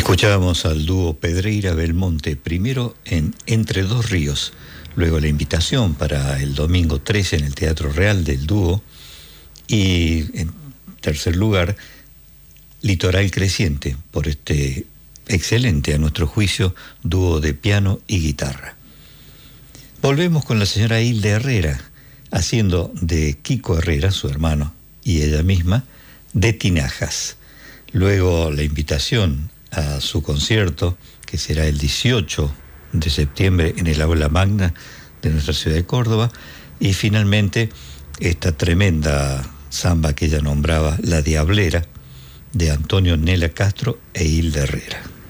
Escuchábamos al dúo Pedreira Belmonte, primero en Entre dos ríos, luego la invitación para el domingo 13 en el Teatro Real del dúo y en tercer lugar Litoral Creciente, por este excelente, a nuestro juicio, dúo de piano y guitarra. Volvemos con la señora Hilda Herrera, haciendo de Kiko Herrera, su hermano, y ella misma, de Tinajas. Luego la invitación a su concierto, que será el 18 de septiembre en el Aula Magna de nuestra ciudad de Córdoba, y finalmente esta tremenda samba que ella nombraba, La Diablera, de Antonio Nela Castro e Hilda Herrera.